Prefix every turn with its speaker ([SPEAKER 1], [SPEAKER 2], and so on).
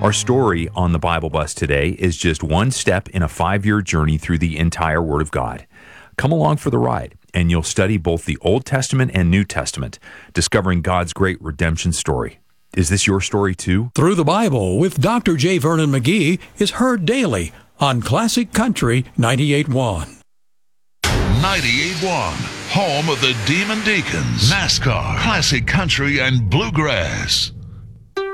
[SPEAKER 1] Our story on the Bible Bus today is just one step in a 5-year journey through the entire Word of God. Come along for the ride, and you'll study both the Old Testament and New Testament, discovering God's great redemption story. Is this your story too?
[SPEAKER 2] Through the Bible with Dr. J. Vernon McGee is heard daily on Classic Country 98.1.
[SPEAKER 3] 98.1, home of the Demon Deacons, NASCAR, Classic Country, and Bluegrass.